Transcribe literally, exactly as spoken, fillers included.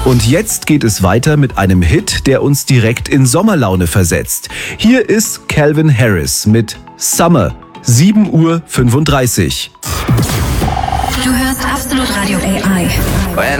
Und jetzt geht es weiter mit einem Hit, der uns direkt in Sommerlaune versetzt. Hier ist Calvin Harris mit Summer, sieben Uhr fünfunddreißig. Du hörst Absolut Radio A I.